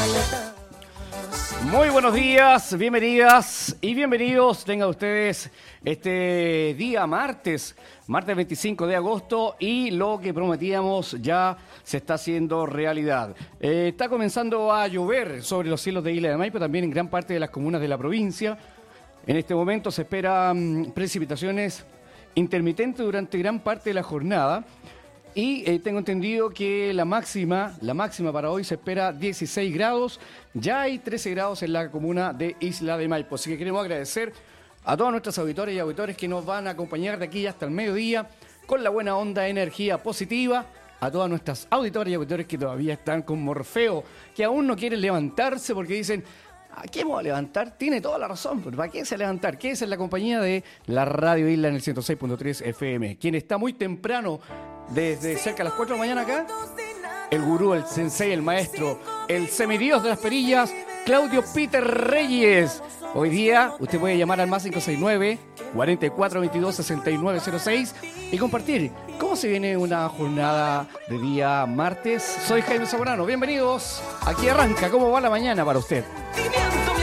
Muy buenos días, bienvenidas y bienvenidos tengan ustedes este día martes 25 de agosto, y lo que prometíamos ya se está haciendo realidad. Está comenzando a llover sobre los cielos de Isla de Maipo, también en gran parte de las comunas de la provincia. En este momento se esperan precipitaciones intermitentes durante gran parte de la jornada. Y tengo entendido que la máxima para hoy se espera 16 grados. Ya hay 13 grados en la comuna de Isla de Maipo. Así que queremos agradecer a todas nuestras auditoras y auditores que nos van a acompañar de aquí hasta el mediodía con la buena onda de energía positiva. A todas nuestras auditoras y auditores que todavía están con Morfeo, que aún no quieren levantarse porque dicen: ¿a qué me voy a levantar? Tiene toda la razón. ¿Para qué se levantar? ¿Qué es en la compañía de la Radio Isla en el 106.3 FM? Quien está muy temprano, desde cerca de las 4 de la mañana acá, el gurú, el sensei, el maestro, el semidios de las perillas, Claudio Peter Reyes. Hoy día usted puede llamar al más 569-4422-6906 y compartir cómo se viene una jornada de día martes. Soy Jaime Zamorano, bienvenidos. Aquí arranca. ¿Cómo va la mañana para usted?